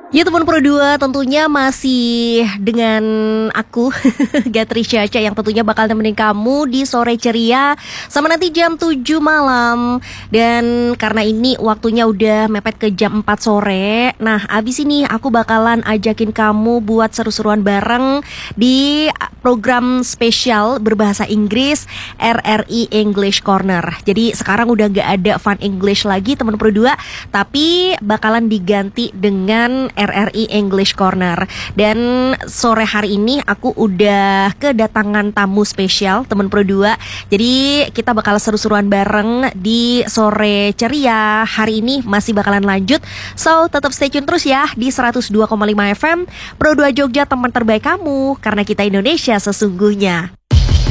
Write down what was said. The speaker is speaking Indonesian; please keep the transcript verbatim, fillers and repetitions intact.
Ya teman Pro dua, tentunya masih dengan aku Gatri Caca yang tentunya bakal nemenin kamu di sore ceria sama nanti jam tujuh malam. Dan karena ini waktunya udah mepet ke jam empat sore, nah abis ini aku bakalan ajakin kamu buat seru-seruan bareng di program spesial berbahasa Inggris R R I English Corner. Jadi sekarang udah gak ada Fun English lagi teman Pro dua, tapi bakalan diganti dengan R R I English Corner. Dan sore hari ini aku udah kedatangan tamu spesial teman Pro dua. Jadi kita bakal seru-seruan bareng di sore ceria. Hari ini masih bakalan lanjut. So tetap stay tune terus ya di seratus dua koma lima F M Pro dua Jogja, teman terbaik kamu, karena kita Indonesia sesungguhnya.